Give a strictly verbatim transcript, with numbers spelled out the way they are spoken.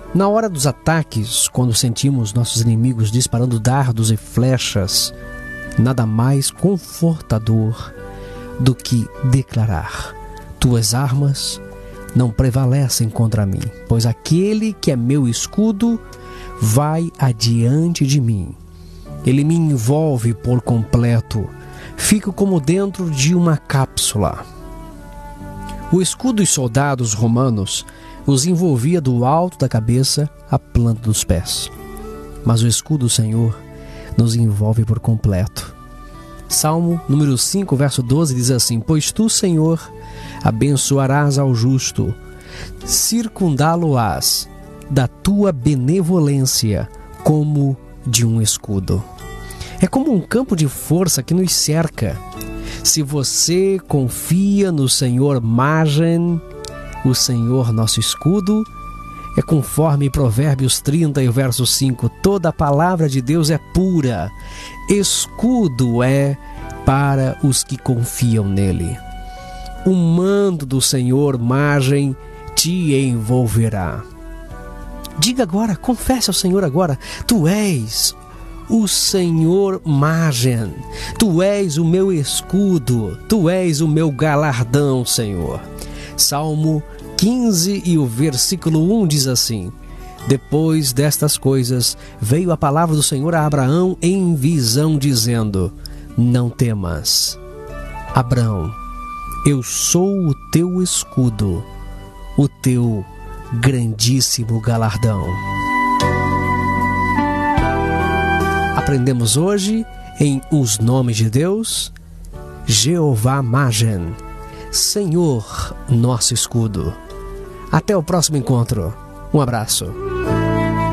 Na hora dos ataques, quando sentimos nossos inimigos disparando dardos e flechas, nada mais confortador do que declarar: tuas armas não prevalecem contra mim, pois aquele que é meu escudo vai adiante de mim. Ele me envolve por completo, fico como dentro de uma cápsula. O escudo dos soldados romanos os envolvia do alto da cabeça à planta dos pés. Mas o escudo do Senhor nos envolve por completo. Salmo número cinco, verso doze diz assim: pois tu, Senhor, abençoarás ao justo, circundá-lo-ás da tua benevolência como de um escudo. É como um campo de força que nos cerca. Se você confia no Senhor Magen, o Senhor nosso escudo, é conforme Provérbios trinta e o verso cinco, toda a palavra de Deus é pura, escudo é para os que confiam nele. O mando do Senhor Magen te envolverá. Diga agora, confesse ao Senhor agora: tu és o Senhor Magen, tu és o meu escudo, tu és o meu galardão, Senhor. Salmo quinze e o versículo um diz assim: depois destas coisas veio a palavra do Senhor a Abraão em visão, dizendo: não temas, Abraão, eu sou o teu escudo, o teu grandíssimo galardão. Aprendemos hoje em Os Nomes de Deus, Jeová Magen, Senhor nosso escudo. Até o próximo encontro. Um abraço.